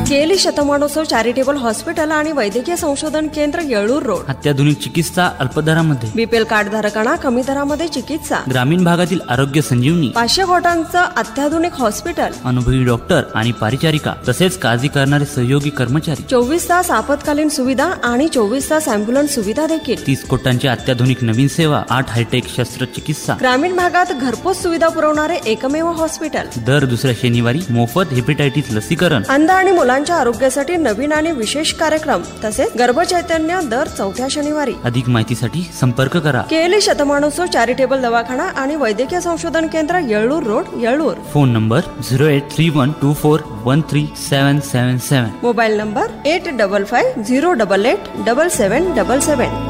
केली शतमानोत्सव charitable hospital आणि वैद्यकीय संशोधन केंद्र येळूर रोड. अत्याधुनिक चिकित्सा अल्पदरामध्ये. बीपीएल कार्ड धारकांना कमी दरामध्ये चिकित्सा. ग्रामीण भागातील आरोग्य संजीवनी. 500 खोट्यांचं अत्याधुनिक हॉस्पिटल. अनुभवी डॉक्टर आणि परिचारिका तसेच काळजी करणारे सहयोगी कर्मचारी. 24 तास आपत्कालीन सुविधा आणि 24 तास अँब्युलन्स सुविधा देखील. 30 कोटांची अत्याधुनिक नवीन सेवा. 8 हायटेक शस्त्रचिकित्सा. ग्रामीण भागात घरपोच सुविधा पुरवणारे एकमेव हॉस्पिटल. दर दुसऱ्या शनिवारी मोफत हेपॅटायटिस लसीकरण. अंध आणि मुलांच्या आरोग्यासाठी नवीन आणि विशेष कार्यक्रम तसेच गर्भचैतन्य दर 4थ्या शनिवारी. अधिक माहितीसाठी संपर्क करा. केली शतमानोत्सव चॅरिटेबल दवाखाना आणि वैद्यकीय संशोधन केंद्र येळूर road येळूर. Phone number 083124137777. Mobile number 8550887777.